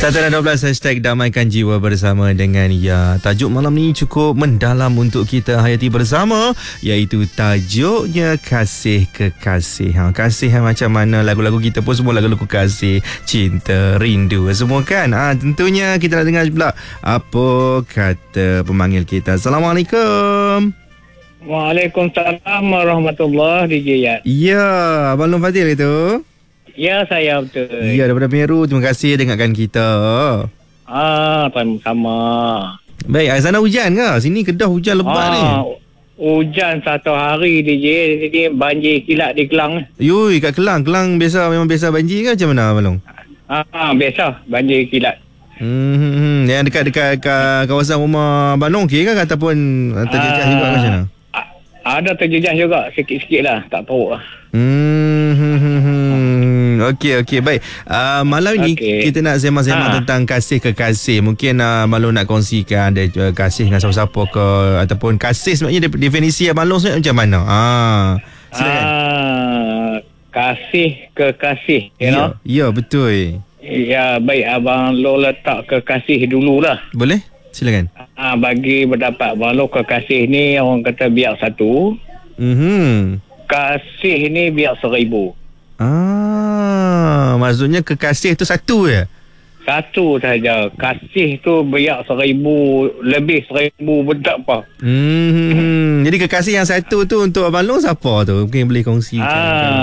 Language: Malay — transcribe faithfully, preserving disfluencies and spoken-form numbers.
satu dan dua belas hashtag damaikan jiwa bersama dengan Ya. Tajuk malam ni cukup mendalam untuk kita hayati bersama, iaitu tajuknya Kasih Kekasih. Ha, kasih ha, macam mana lagu-lagu kita pun semua lagu-lagu kasih, cinta, rindu semua kan. Ha, tentunya kita nak dengar pula apa kata pemanggil kita. Assalamualaikum. Waalaikumsalam warahmatullahi D J Yat. Ya, Abang Long Fadil itu. Ya, saya betul. Ya, daripada Meru. Terima kasih dengarkan kita. Ah, sama-sama. Baik, sana hujan ke? Sini Kedah hujan lebat ah, ni. Hujan satu hari D J. Jadi banjir kilat di Kelang. Yui, kat Kelang. Kelang biasa, memang biasa banjir ke macam mana Abang Long? Ah, biasa banjir kilat. Hmm, yang dekat-dekat kat kawasan rumah Abang Long okey ke ataupun terjejah ah, juga ke macam mana? Ada terjejah juga, sikit-sikit lah, tak teruk lah. Hmm, hmm, hmm, hmm. Okey, okey, baik. Uh, malam ni okay. kita nak sembang-sembang ha. tentang kasih kekasih. Mungkin uh, Abang Long nak kongsikan ada uh, kasih dengan siapa-siapa ke, ataupun kasih sebenarnya definisi Abang Long sebenarnya macam mana? Ah, silakan. Ah, kasih kekasih, you ya, know? Ya, betul. Ya, baik, Abang Long letak kekasih dululah. Boleh? Silakan. Ah, bagi berdapat walau kekasih ni orang kata biar satu. Mhm. Kasih ni biar seribu. Ah, maksudnya kekasih tu satu je. Satu saja. Kasih tu biar seribu, lebih seribu pun tak apa. Hmm. Jadi kekasih yang satu tu untuk Abang Long siapa tu? Mungkin boleh kongsikan. Ah.